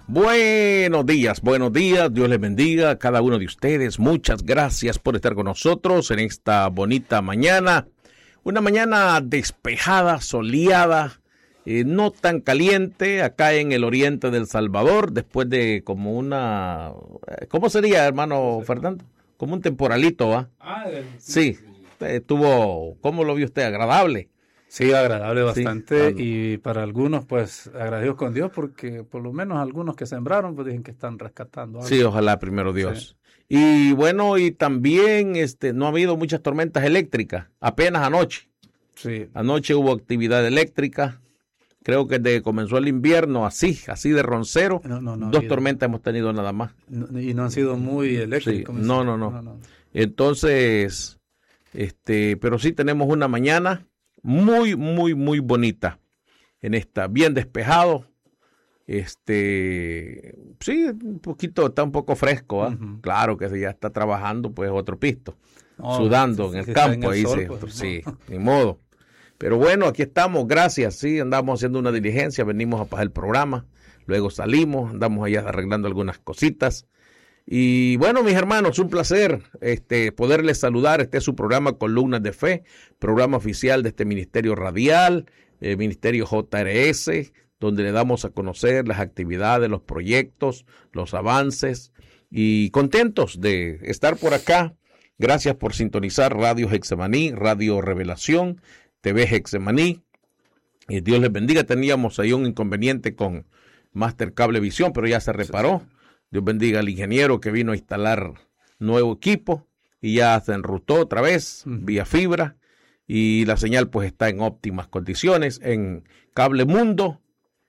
Buenos días, Dios les bendiga a cada uno de ustedes. Muchas gracias por estar con nosotros en esta bonita mañana. Una mañana despejada, soleada, no tan caliente acá en el oriente del Salvador, después de como una... ¿Cómo sería, hermano Fernando? Como un temporalito, ¿va? Sí, estuvo, ¿cómo lo vio usted? ¿Agradable? Sí, agradable bastante, sí. Y para algunos, pues, agradecidos con Dios, porque por lo menos algunos que sembraron, pues dicen que están rescatando algo. Sí, ojalá, primero Dios. Sí. Y bueno, y también no ha habido muchas tormentas eléctricas, apenas anoche. Sí. Anoche hubo actividad eléctrica, creo que desde que comenzó el invierno, así de roncero, dos tormentas hemos tenido nada más. Y no han sido muy eléctricos. Sí. No. Entonces, pero sí tenemos una mañana muy bonita en esta, bien despejado. Sí, está un poco fresco, ¿eh? Uh-huh. Claro que si ya está trabajando, pues otro pisto, sudando en el campo, ahí sol, pues, sí, ni modo. Pero bueno, aquí estamos, gracias, sí, andamos haciendo una diligencia, venimos a pasar el programa, luego salimos, andamos allá arreglando algunas cositas. Y bueno, mis hermanos, un placer poderles saludar. Este es su programa Columnas de Fe, programa oficial de este ministerio radial, ministerio JRS, donde le damos a conocer las actividades, los proyectos, los avances, y contentos de estar por acá. Gracias por sintonizar Radio Getsemaní, Radio Revelación, TV Getsemaní, y Dios les bendiga. Teníamos ahí un inconveniente con Master Cablevisión, pero ya se reparó. Dios bendiga al ingeniero que vino a instalar nuevo equipo y ya se enrutó otra vez vía fibra, y la señal pues está en óptimas condiciones en Cable Mundo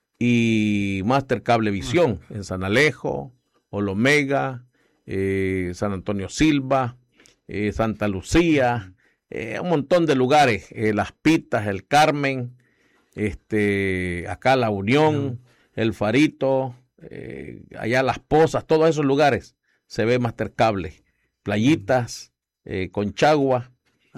y Master Cablevisión en San Alejo, Olomega, San Antonio Silva, Santa Lucía, un montón de lugares, Las Pitas, El Carmen, acá La Unión, El Farito, allá Las Pozas, todos esos lugares se ve Master Cable, Playitas, Conchagua,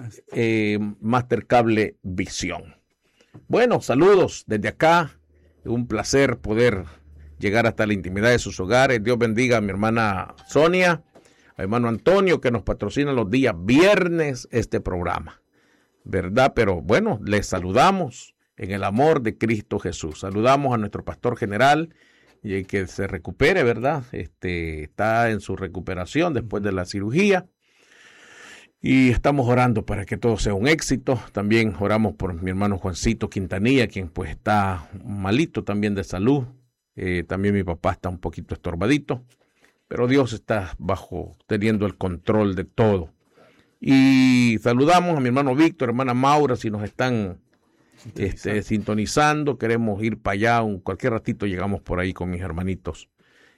Master Cable Visión. Bueno, saludos desde acá, un placer poder llegar hasta la intimidad de sus hogares. Dios bendiga a mi hermana Sonia, a mi hermano Antonio, que nos patrocina los días viernes este programa, ¿verdad? Pero bueno, les saludamos en el amor de Cristo Jesús. Saludamos a nuestro pastor general, y que se recupere, ¿verdad? Está en su recuperación después de la cirugía, y estamos orando para que todo sea un éxito. También oramos por mi hermano Juancito Quintanilla, quien pues está malito también de salud. También mi papá está un poquito estorbadito, pero Dios está teniendo el control de todo. Y saludamos a mi hermano Víctor, hermana Maura, si nos están sintonizando, queremos ir para allá, cualquier ratito llegamos por ahí con mis hermanitos.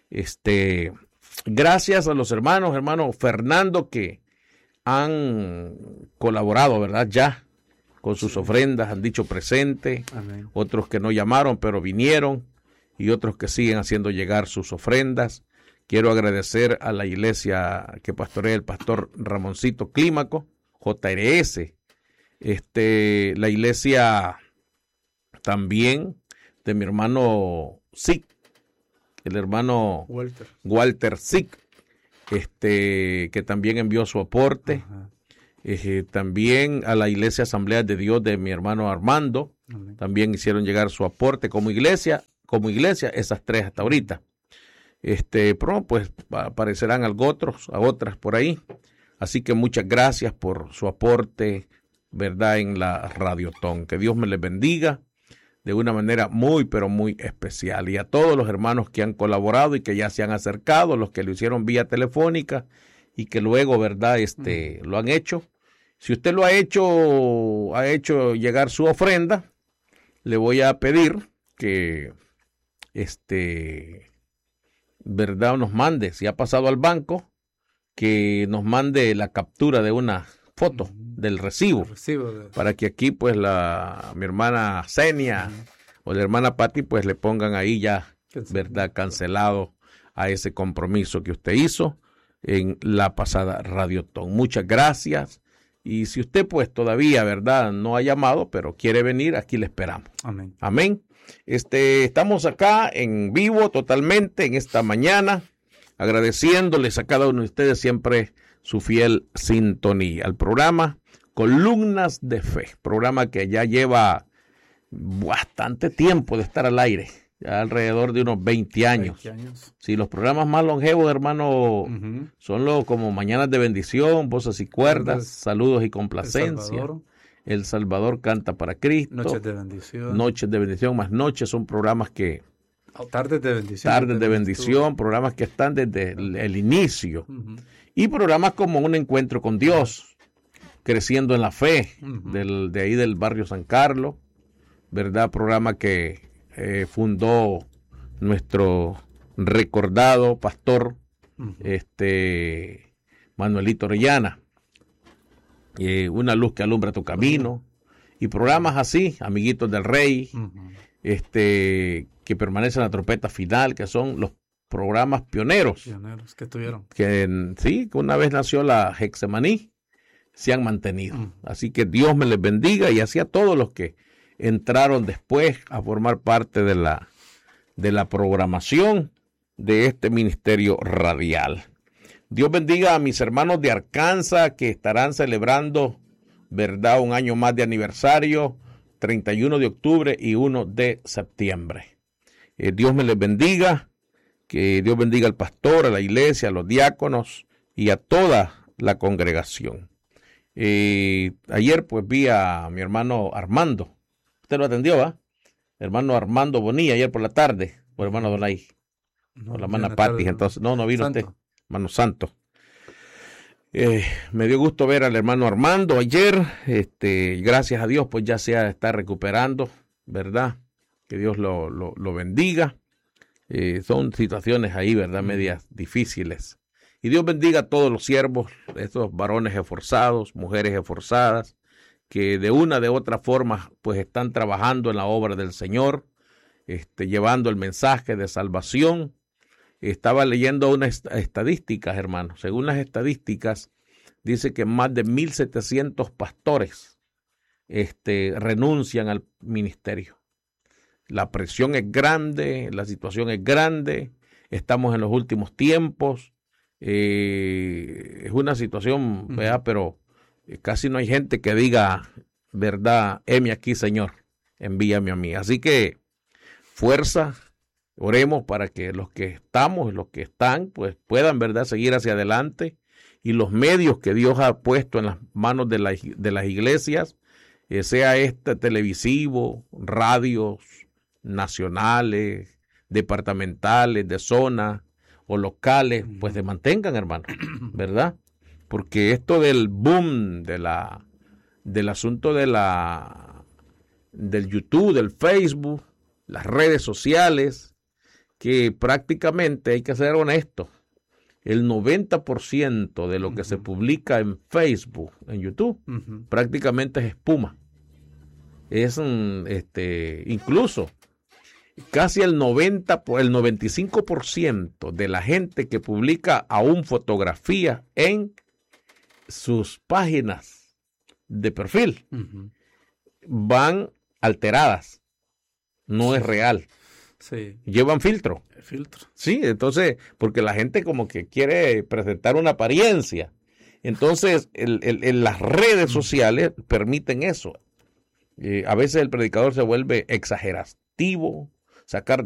Gracias a los hermano Fernando, que han colaborado, ¿verdad? Ya con sus ofrendas, han dicho presente. Amén. Otros que no llamaron pero vinieron, y otros que siguen haciendo llegar sus ofrendas. Quiero agradecer a la iglesia que pastorea el pastor Ramoncito Clímaco, JRS, la iglesia también de mi hermano Sic, el hermano Walter Sic, que también envió su aporte. También a la iglesia Asamblea de Dios de mi hermano Armando. Amén. También hicieron llegar su aporte como iglesia, esas tres hasta ahorita. Pronto pues aparecerán a otras por ahí. Así que muchas gracias por su aporte, ¿verdad? En la Radiotón. Que Dios me les bendiga de una manera muy, pero muy especial. Y a todos los hermanos que han colaborado y que ya se han acercado, los que lo hicieron vía telefónica y que luego, ¿verdad? Lo han hecho. Si usted lo ha hecho llegar su ofrenda, le voy a pedir que, ¿verdad? Nos mande, si ha pasado al banco, que nos mande la captura de una foto del recibo, para que aquí pues mi hermana Senia o la hermana Patti pues le pongan ahí ya, ¿verdad? Cancelado a ese compromiso que usted hizo en la pasada Radiotón. Muchas gracias. Y si usted pues todavía, ¿verdad? No ha llamado, pero quiere venir, aquí le esperamos. Amén. Amén. Estamos acá en vivo totalmente en esta mañana, agradeciéndoles a cada uno de ustedes siempre su fiel sintonía al programa Columnas de Fe, programa que ya lleva bastante tiempo de estar al aire, ya alrededor de unos 20 años. 20 años. Sí, los programas más longevos, hermano, son los como Mañanas de Bendición, Voces y Cuerdas, Saludos y Complacencia. El Salvador canta para Cristo. Noches de Bendición. Noches de Bendición, más noches son programas que... Tardes de Bendición. Tardes de Bendición, programas que están desde el inicio. Y programas como Un Encuentro con Dios, Creciendo en la Fe, de ahí del barrio San Carlos, ¿verdad? Programa que fundó nuestro recordado pastor, Manuelito Orellana. Una luz que alumbra tu camino, y programas así, Amiguitos del Rey, que permanecen en la trompeta final, que son los programas pioneros que tuvieron. Que una vez nació la Hexemaní, se han mantenido. Así que Dios me les bendiga, y así a todos los que entraron después a formar parte de la programación de este ministerio radial. Dios bendiga a mis hermanos de Arkansas que estarán celebrando, ¿verdad?, un año más de aniversario, 31 de octubre y 1 de septiembre. Dios me les bendiga, que Dios bendiga al pastor, a la iglesia, a los diáconos y a toda la congregación. Ayer pues vi a mi hermano Armando. Usted lo atendió, ¿va? Hermano Armando Bonilla, ayer por la tarde, o hermano Donay, o la hermana Patti, entonces, no vino Santo. Usted. Hermano Santo. Me dio gusto ver al hermano Armando ayer. Gracias a Dios, pues ya se está recuperando, ¿verdad? Que Dios lo bendiga. Son situaciones ahí, ¿verdad? Medias difíciles. Y Dios bendiga a todos los siervos, estos varones esforzados, mujeres esforzadas, que de una de otra forma, pues están trabajando en la obra del Señor, llevando el mensaje de salvación. Estaba leyendo unas estadísticas, hermano. Según las estadísticas, dice que más de 1,700 pastores renuncian al ministerio. La presión es grande, la situación es grande, estamos en los últimos tiempos. Es una situación, ¿verdad? Pero casi no hay gente que diga, ¿verdad? Heme aquí, Señor, envíame a mí. Así que fuerza. Oremos para que los que estamos y los que están, pues puedan, ¿verdad?, seguir hacia adelante, y los medios que Dios ha puesto en las manos de las iglesias, sea televisivo, radios nacionales, departamentales, de zona o locales, pues se mantengan, hermano, ¿verdad? Porque esto del boom del asunto del YouTube, del Facebook, las redes sociales, que prácticamente, hay que ser honesto, el 90% de lo que se publica en Facebook, en YouTube, prácticamente es espuma. Es incluso casi el 95% de la gente que publica aún fotografía en sus páginas de perfil van alteradas, no es real. Sí. Llevan filtro. Sí, entonces, porque la gente como que quiere presentar una apariencia. Entonces, las redes sociales permiten eso. A veces el predicador se vuelve exagerativo, sacar